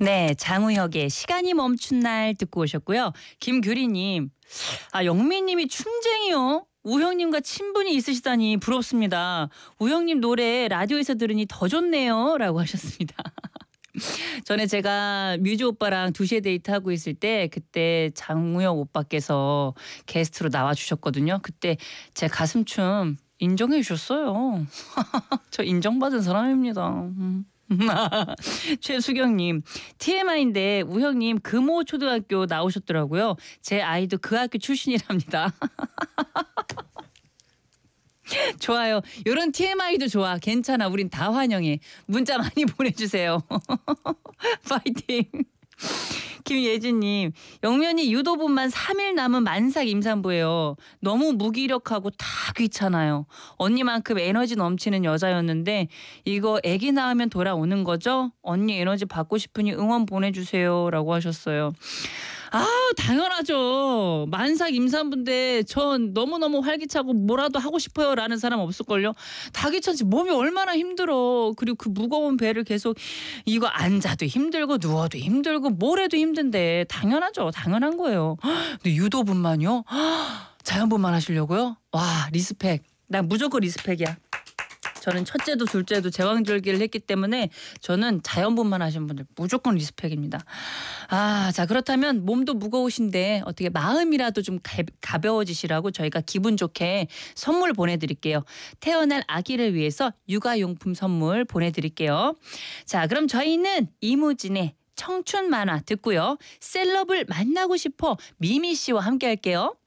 네, 장우혁의 시간이 멈춘 날 듣고 오셨고요. 김규리님, 영미님이 춤쟁이요? 우형님과 친분이 있으시다니 부럽습니다. 우형님 노래 라디오에서 들으니 더 좋네요. 라고 하셨습니다. 전에 제가 뮤즈 오빠랑 2시에 데이트하고 있을 때 그때 장우혁 오빠께서 게스트로 나와주셨거든요. 그때 제 가슴춤 인정해 주셨어요. 저 인정받은 사람입니다. 최수경님, TMI인데 우형님 금호초등학교 나오셨더라고요. 제 아이도 그 학교 출신이랍니다. 좋아요. 이런 TMI도 좋아. 괜찮아. 우린 다 환영해. 문자 많이 보내주세요. 파이팅. 김예진님, 영면이 유도분만 3일 남은 만삭 임산부예요. 너무 무기력하고 다 귀찮아요. 언니만큼 에너지 넘치는 여자였는데 이거 아기 낳으면 돌아오는 거죠? 언니 에너지 받고 싶으니 응원 보내주세요. 라고 하셨어요. 당연하죠. 만삭 임산부인데 전 너무너무 활기차고 뭐라도 하고 싶어요 라는 사람 없을걸요. 다 귀찮지. 몸이 얼마나 힘들어. 그리고 그 무거운 배를 계속 이거 앉아도 힘들고 누워도 힘들고 뭘 해도 힘든데 당연하죠. 당연한 거예요. 근데 유도분만요? 자연분만 하시려고요? 와, 리스펙. 나 무조건 리스펙이야. 저는 첫째도 둘째도 제왕절개를 했기 때문에 저는 자연분만 하신 분들 무조건 리스펙입니다. 자, 그렇다면 몸도 무거우신데 어떻게 마음이라도 좀 가벼워지시라고 저희가 기분 좋게 선물 보내드릴게요. 태어날 아기를 위해서 육아용품 선물 보내드릴게요. 자, 그럼 저희는 이무진의 청춘 만화 듣고요. 셀럽을 만나고 싶어 미미 씨와 함께 할게요.